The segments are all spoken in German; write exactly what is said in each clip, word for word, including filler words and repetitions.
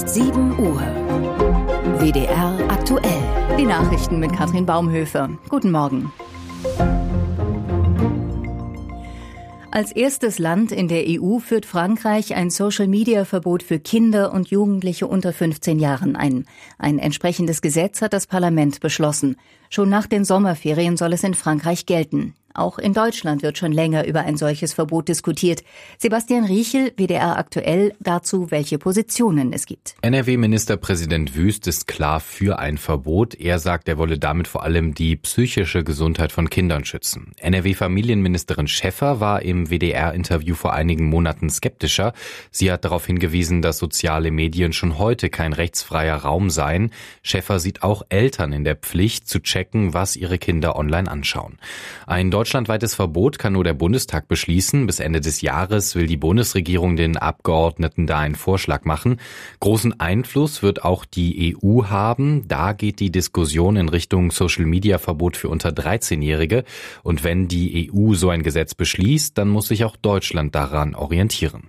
sieben Uhr. W D R aktuell. Die Nachrichten mit Katrin Baumhöfer. Guten Morgen. Als erstes Land in der E U führt Frankreich ein Social-Media-Verbot für Kinder und Jugendliche unter fünfzehn Jahren ein. Ein entsprechendes Gesetz hat das Parlament beschlossen. Schon nach den Sommerferien soll es in Frankreich gelten. Auch in Deutschland wird schon länger über ein solches Verbot diskutiert. Sebastian Riechel, W D R aktuell, dazu, welche Positionen es gibt. N R W-Ministerpräsident Wüst ist klar für ein Verbot. Er sagt, er wolle damit vor allem die psychische Gesundheit von Kindern schützen. N R W-Familienministerin Schäffer war im W D R-Interview vor einigen Monaten skeptischer. Sie hat darauf hingewiesen, dass soziale Medien schon heute kein rechtsfreier Raum seien. Schäffer sieht auch Eltern in der Pflicht, zu checken, was ihre Kinder online anschauen. Ein deutschlandweites Verbot kann nur der Bundestag beschließen. Bis Ende des Jahres will die Bundesregierung den Abgeordneten da einen Vorschlag machen. Großen Einfluss wird auch die E U haben. Da geht die Diskussion in Richtung Social-Media-Verbot für unter dreizehnjährige. Und wenn die E U so ein Gesetz beschließt, dann muss sich auch Deutschland daran orientieren.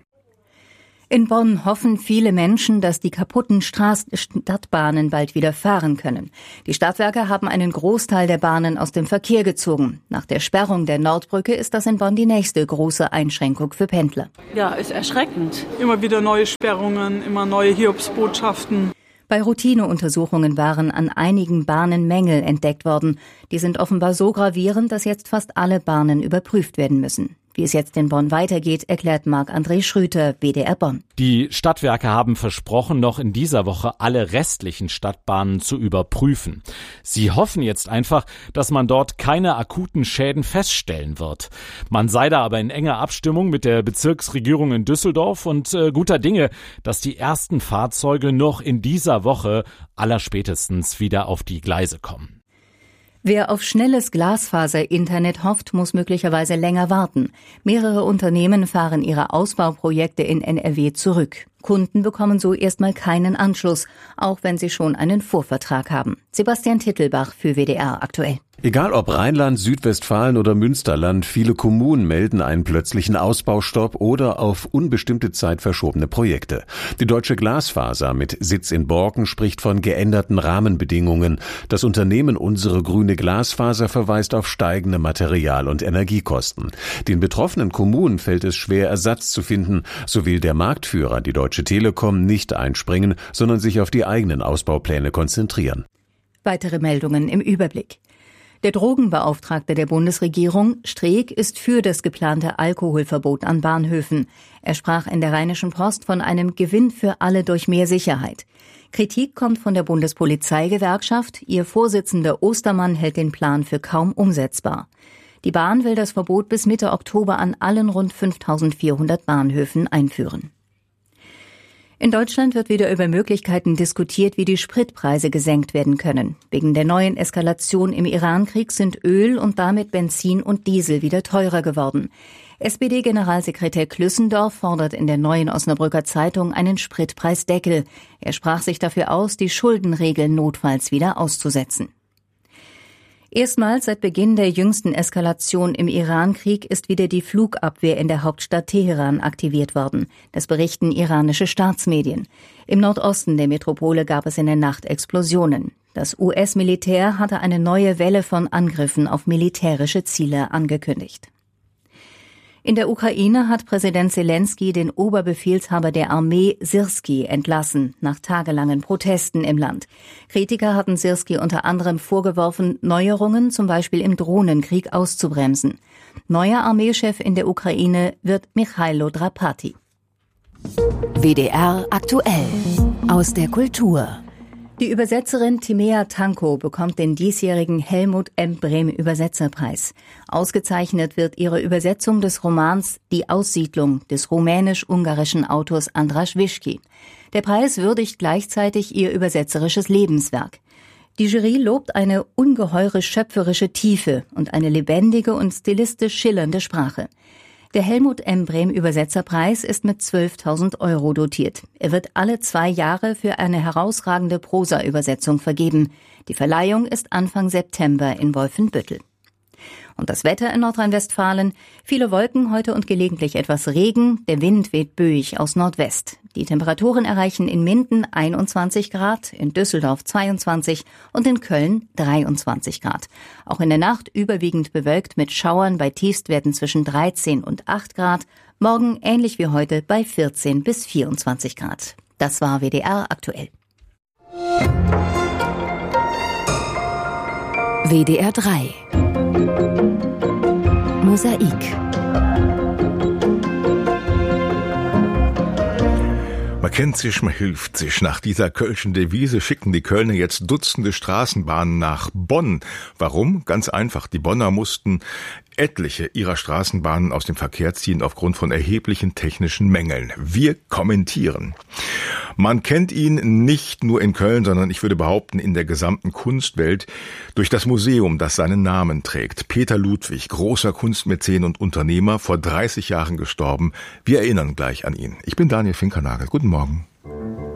In Bonn hoffen viele Menschen, dass die kaputten Straß- Stadtbahnen bald wieder fahren können. Die Stadtwerke haben einen Großteil der Bahnen aus dem Verkehr gezogen. Nach der Sperrung der Nordbrücke ist das in Bonn die nächste große Einschränkung für Pendler. Ja, ist erschreckend. Immer wieder neue Sperrungen, immer neue Hiobsbotschaften. Bei Routineuntersuchungen waren an einigen Bahnen Mängel entdeckt worden. Die sind offenbar so gravierend, dass jetzt fast alle Bahnen überprüft werden müssen. Wie es jetzt in Bonn weitergeht, erklärt Marc-André Schröter, W D R Bonn. Die Stadtwerke haben versprochen, noch in dieser Woche alle restlichen Stadtbahnen zu überprüfen. Sie hoffen jetzt einfach, dass man dort keine akuten Schäden feststellen wird. Man sei da aber in enger Abstimmung mit der Bezirksregierung in Düsseldorf und äh, guter Dinge, dass die ersten Fahrzeuge noch in dieser Woche allerspätestens wieder auf die Gleise kommen. Wer auf schnelles Glasfaser-Internet hofft, muss möglicherweise länger warten. Mehrere Unternehmen fahren ihre Ausbauprojekte in N R W zurück. Kunden bekommen so erstmal keinen Anschluss, auch wenn sie schon einen Vorvertrag haben. Sebastian Tittelbach für W D R aktuell. Egal ob Rheinland, Südwestfalen oder Münsterland, viele Kommunen melden einen plötzlichen Ausbaustopp oder auf unbestimmte Zeit verschobene Projekte. Die Deutsche Glasfaser mit Sitz in Borken spricht von geänderten Rahmenbedingungen. Das Unternehmen Unsere Grüne Glasfaser verweist auf steigende Material- und Energiekosten. Den betroffenen Kommunen fällt es schwer, Ersatz zu finden. So will der Marktführer, die Deutsche Telekom, nicht einspringen, sondern sich auf die eigenen Ausbaupläne konzentrieren. Weitere Meldungen im Überblick. Der Drogenbeauftragte der Bundesregierung, Streeck, ist für das geplante Alkoholverbot an Bahnhöfen. Er sprach in der Rheinischen Post von einem Gewinn für alle durch mehr Sicherheit. Kritik kommt von der Bundespolizeigewerkschaft. Ihr Vorsitzender Ostermann hält den Plan für kaum umsetzbar. Die Bahn will das Verbot bis Mitte Oktober an allen rund fünftausendvierhundert Bahnhöfen einführen. In Deutschland wird wieder über Möglichkeiten diskutiert, wie die Spritpreise gesenkt werden können. Wegen der neuen Eskalation im Irankrieg sind Öl und damit Benzin und Diesel wieder teurer geworden. S P D-Generalsekretär Klüssendorf fordert in der Neuen Osnabrücker Zeitung einen Spritpreisdeckel. Er sprach sich dafür aus, die Schuldenregeln notfalls wieder auszusetzen. Erstmals seit Beginn der jüngsten Eskalation im Irankrieg ist wieder die Flugabwehr in der Hauptstadt Teheran aktiviert worden. Das berichten iranische Staatsmedien. Im Nordosten der Metropole gab es in der Nacht Explosionen. Das U S-Militär hatte eine neue Welle von Angriffen auf militärische Ziele angekündigt. In der Ukraine hat Präsident Selenskyj den Oberbefehlshaber der Armee Syrskij entlassen, nach tagelangen Protesten im Land. Kritiker hatten Syrskij unter anderem vorgeworfen, Neuerungen zum Beispiel im Drohnenkrieg auszubremsen. Neuer Armeechef in der Ukraine wird Michailo Drapati. W D R aktuell aus der Kultur. Die Übersetzerin Timea Tanko bekommt den diesjährigen Helmut M. Brehm Übersetzerpreis. Ausgezeichnet wird ihre Übersetzung des Romans Die Aussiedlung des rumänisch-ungarischen Autors Andras Vischki. Der Preis würdigt gleichzeitig ihr übersetzerisches Lebenswerk. Die Jury lobt eine ungeheure schöpferische Tiefe und eine lebendige und stilistisch schillernde Sprache. Der Helmut M. Brehm Übersetzerpreis ist mit zwölftausend Euro dotiert. Er wird alle zwei Jahre für eine herausragende Prosa-Übersetzung vergeben. Die Verleihung ist Anfang September in Wolfenbüttel. Und das Wetter in Nordrhein-Westfalen: viele Wolken heute und gelegentlich etwas Regen. Der Wind weht böig aus Nordwest. Die Temperaturen erreichen in Minden einundzwanzig Grad, in Düsseldorf zweiundzwanzig und in Köln dreiundzwanzig Grad. Auch in der Nacht überwiegend bewölkt mit Schauern bei Tiefstwerten zwischen dreizehn und acht Grad. Morgen ähnlich wie heute bei vierzehn bis vierundzwanzig Grad. Das war W D R aktuell. W D R drei Mosaik. Man kennt sich, man hilft sich. Nach dieser kölschen Devise schicken die Kölner jetzt Dutzende Straßenbahnen nach Bonn. Warum? Ganz einfach. Die Bonner mussten etliche ihrer Straßenbahnen aus dem Verkehr ziehen aufgrund von erheblichen technischen Mängeln. Wir kommentieren. Man kennt ihn nicht nur in Köln, sondern ich würde behaupten in der gesamten Kunstwelt durch das Museum, das seinen Namen trägt. Peter Ludwig, großer Kunstmäzen und Unternehmer, vor dreißig Jahren gestorben. Wir erinnern gleich an ihn. Ich bin Daniel Finkernagel. Guten Morgen.